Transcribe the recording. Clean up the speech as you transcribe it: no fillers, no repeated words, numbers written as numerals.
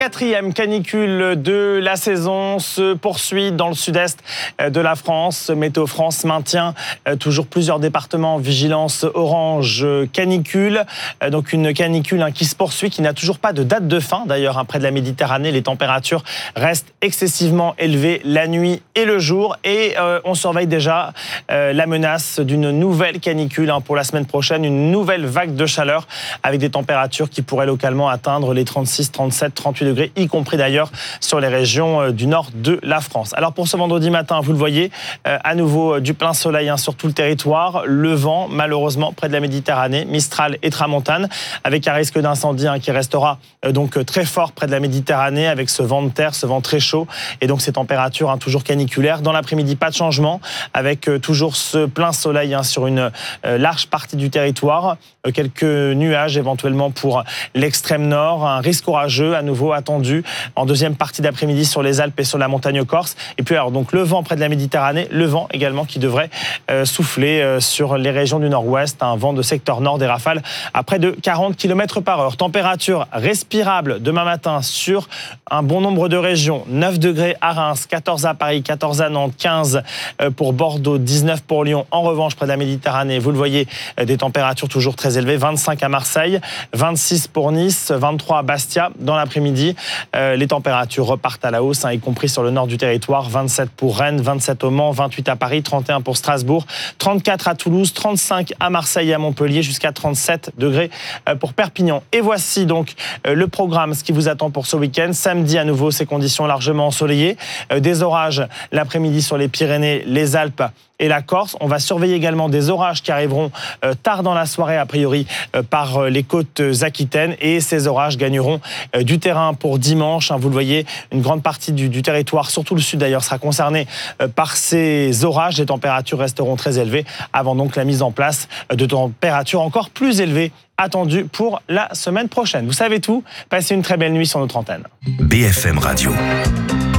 Quatrième canicule de la saison se poursuit dans le sud-est de la France. Météo France maintient toujours plusieurs départements en vigilance orange canicule. Donc une canicule qui se poursuit, qui n'a toujours pas de date de fin. D'ailleurs, près de la Méditerranée, les températures restent excessivement élevées la nuit et le jour. Et on surveille déjà la menace d'une nouvelle canicule pour la semaine prochaine. Une nouvelle vague de chaleur avec des températures qui pourraient localement atteindre les 36, 37, 38 degrés, y compris d'ailleurs sur les régions du nord de la France. Alors pour ce vendredi matin, vous le voyez, à nouveau du plein soleil sur tout le territoire. Le vent, malheureusement, près de la Méditerranée, Mistral et Tramontane, avec un risque d'incendie qui restera donc très fort près de la Méditerranée, avec ce vent de terre, ce vent très chaud, et donc ces températures toujours caniculaires. Dans l'après-midi, pas de changement, avec toujours ce plein soleil sur une large partie du territoire. Quelques nuages éventuellement pour l'extrême nord, un risque orageux à nouveau attendu en deuxième partie d'après-midi sur les Alpes et sur la montagne corse. Et puis alors donc le vent près de la Méditerranée, le vent également qui devrait souffler sur les régions du nord-ouest, un vent de secteur nord, des rafales à près de 40 km/h. Température respirable demain matin sur un bon nombre de régions. 9 degrés à Reims, 14 à Paris, 14 à Nantes, 15 pour Bordeaux, 19 pour Lyon. En revanche, près de la Méditerranée, vous le voyez, des températures toujours très élevées. 25 à Marseille, 26 pour Nice, 23 à Bastia. Dans l'après-midi, les températures repartent à la hausse, y compris sur le nord du territoire. 27 pour Rennes, 27 au Mans, 28 à Paris, 31 pour Strasbourg, 34 à Toulouse, 35 à Marseille et à Montpellier, jusqu'à 37 degrés pour Perpignan. Et voici donc le programme, ce qui vous attend pour ce week-end. Samedi, à nouveau, ces conditions largement ensoleillées. Des orages l'après-midi sur les Pyrénées, les Alpes et la Corse. On va surveiller également des orages qui arriveront tard dans la soirée, a priori, par les côtes aquitaines. Et ces orages gagneront du terrain pour dimanche. Vous le voyez, une grande partie du territoire, surtout le sud d'ailleurs, sera concernée par ces orages. Les températures resteront très élevées avant donc la mise en place de températures encore plus élevées attendues pour la semaine prochaine. Vous savez tout, passez une très belle nuit sur notre antenne. BFM Radio.